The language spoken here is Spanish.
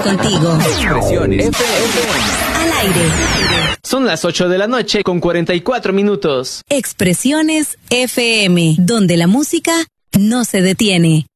contigo. Expresiones FM. Al aire. Son las 8 de la noche con 44 minutos. Expresiones FM, donde la música no se detiene.